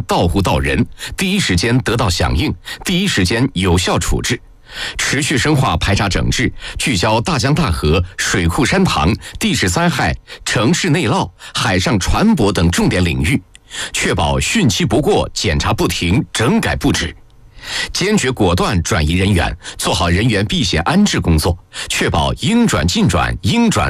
到户到人，第一时间得到响应，第一时间有效处置。持续深化排查整治，聚焦大江大河、水库山塘、地质灾害、城市内涝、海上船舶等重点领域，确保汛期不过、检查不停、整改不止。坚决果断转移人员，做好人员避险安置工作，确保应转尽转、应转